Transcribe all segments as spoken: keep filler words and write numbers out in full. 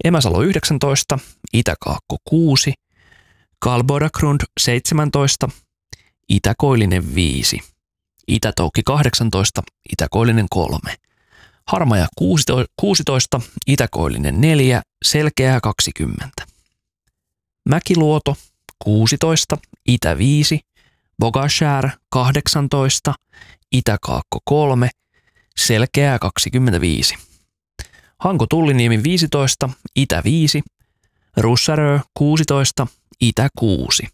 Emäsalo yhdeksäntoista, Itä-Kaakko kuusi, Kalbodagrund seitsemäntoista, Itä-Koillinen viisi, Itä-Toukki kahdeksantoista, Itä-Koillinen kolme, Harmaja kuusitoista, Itä-Koillinen neljä, Selkeää kaksikymmentä, Mäkiluoto kuusitoista, Itä viisi, Bogashär kahdeksantoista, Itä-Kaakko kolme, Selkeää kaksikymmentäviisi, Hanko Tulliniemi viisitoista, Itä viisi, Russarö kuusitoista, Itä kuusi,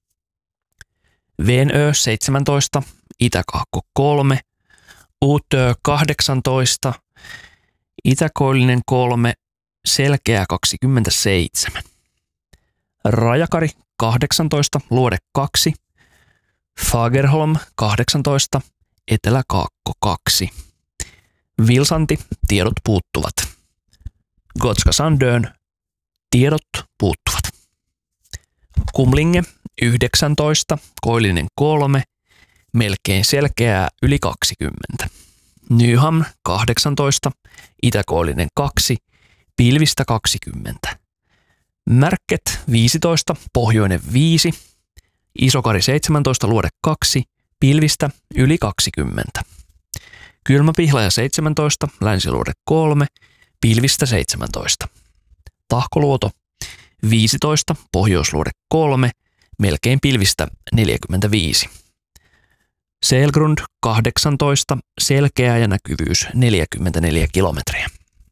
Venö seitsemäntoista, Itä-Kaakko kolme, Utö kahdeksantoista, Itä-Koillinen kolme, Selkeää kaksikymmentäseitsemän, Rajakari kahdeksantoista, Luode kaksi, Fagerholm kahdeksantoista, Etelä-Kaakko kaksi, Vilsanti, tiedot puuttuvat. Gotska Sandön, tiedot puuttuvat. Kumlinge yhdeksäntoista, Koillinen kolme, melkein Selkeää yli kaksikymmentä. Nyham kahdeksantoista, Itä-Koillinen kaksi, pilvistä kaksikymmentä. Märket viisitoista, Pohjoinen viisi, Isokari seitsemäntoista, Luode kaksi, pilvistä yli kaksikymmentä. Kylmäpihlaja seitsemäntoista, Länsiluode kolme, pilvistä seitsemäntoista. Tahkoluoto viisitoista, Pohjoisluode kolme, melkein pilvistä neljäkymmentäviisi. Selgrund kahdeksantoista, Selkeää ja näkyvyys neljäkymmentäneljä kilometriä.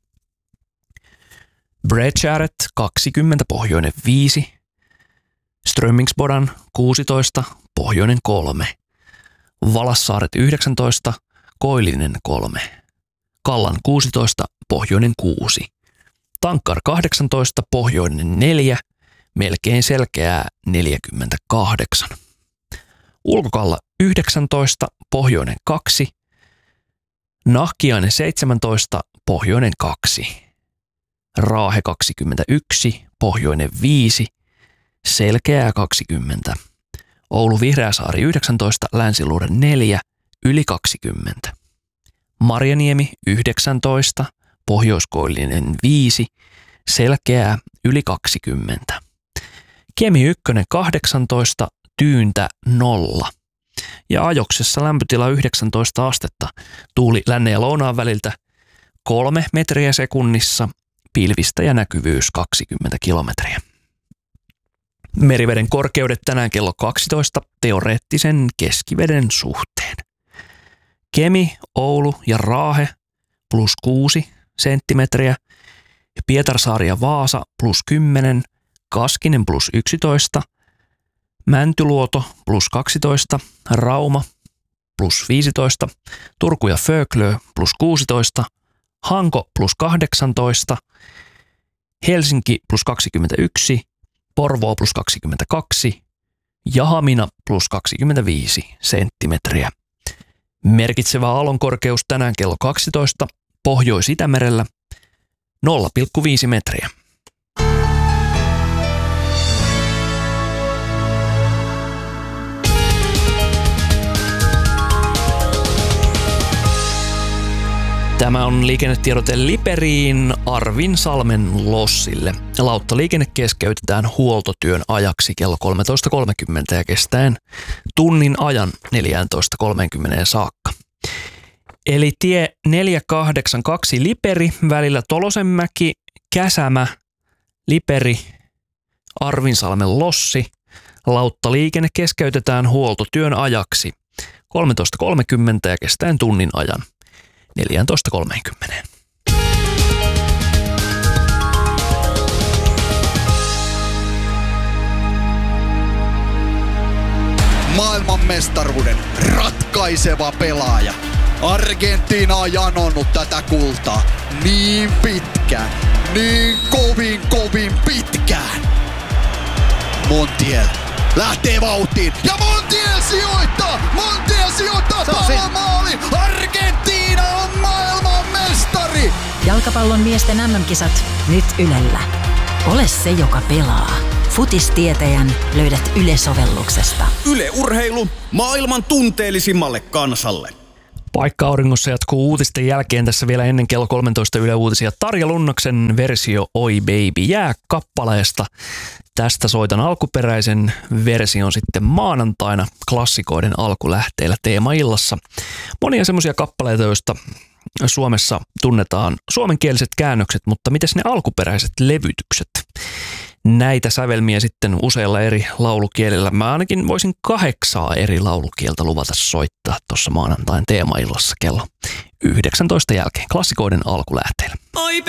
Bredskäret kaksikymmentä, Pohjoinen viisi, Strömmingsbodan kuusitoista, Pohjoinen kolme, Valassaaret yhdeksäntoista, Koillinen kolme, Kallan kuusitoista, Pohjoinen kuusi, Tankkar kahdeksantoista, Pohjoinen neljä, melkein Selkeää neljäkymmentäkahdeksan, Ulkokalla yhdeksäntoista, Pohjoinen kaksi, Nahkiainen seitsemäntoista, Pohjoinen kaksi, Raahe kaksikymmentäyksi, Pohjoinen viisi, Selkeää kaksikymmentä, Oulu Vihreäsaari yhdeksäntoista, Länsiluode neljä, yli kaksikymmentä, Marjaniemi yhdeksäntoista, Pohjoiskoillinen viisi, Selkeää yli kaksikymmentä, Kemi ykkönen kahdeksantoista, Tyyntä nolla ja Ajoksessa lämpötila yhdeksäntoista astetta, tuuli lännen ja lounaan väliltä kolme metriä sekunnissa, pilvistä ja näkyvyys kaksikymmentä kilometriä. Meriveden korkeudet tänään kello kaksitoista teoreettisen keskiveden suhteen. Kemi, Oulu ja Raahe plus kuusi senttimetriä, Pietarsaari ja Vaasa plus kymmenen, Kaskinen plus yksitoista, Mäntyluoto plus kaksitoista, Rauma plus viisitoista, Turku ja Föglö plus kuusitoista, Hanko plus kahdeksantoista, Helsinki plus kaksikymmentäyksi, Porvoo plus kaksikymmentäkaksi ja Hamina plus kaksikymmentäviisi senttimetriä. Merkitsevä aallonkorkeus tänään kello kaksitoista Pohjois-Itämerellä nolla pilkku viisi metriä. Tämä on liikennetiedote Liperiin Arvinsalmen lossille. Lauttaliikenne keskeytetään huoltotyön ajaksi kello kolmetoista kolmekymmentä ja kestäen tunnin ajan neljätoista kolmekymmentä saakka. Eli tie neljä kahdeksan kaksi Liperi välillä Tolosenmäki, Käsämä, Liperi, Arvinsalmen lossi. Lauttaliikenne keskeytetään huoltotyön ajaksi kolmetoista kolmekymmentä ja kestäen tunnin ajan neljätoista kolmekymmentä. Maailmanmestaruuden ratkaiseva pelaaja. Argentiina on janonnut tätä kultaa niin pitkään, niin kovin kovin pitkään. Montiel lähtee vauhtiin ja Montiel sijoittaa! Montiel sijoittaa palomaali! Argentiina on maailman mestari! Jalkapallon miesten äm äm-kisat nyt Ylellä. Ole se, joka pelaa. Futistietäjän löydät Yle-sovelluksesta. Yle Urheilu maailman tunteellisimmalle kansalle. Paikka auringossa jatkuu uutisten jälkeen tässä vielä ennen kello kolmetoista Yle Uutisia. Tarja Lunnaksen versio Oi Baby jää kappaleesta. Tästä soitan alkuperäisen version sitten maanantaina klassikoiden alkulähteillä teemaillassa. Monia semmoisia kappaleita, joista Suomessa tunnetaan suomenkieliset käännökset, mutta mites ne alkuperäiset levytykset? Näitä sävelmiä sitten useilla eri laulukielillä. Mä ainakin voisin kahdeksaa eri laulukieltä luvata soittaa tuossa maanantain teemaillassa kello yhdeksäntoista jälkeen klassikoiden alkulähteillä.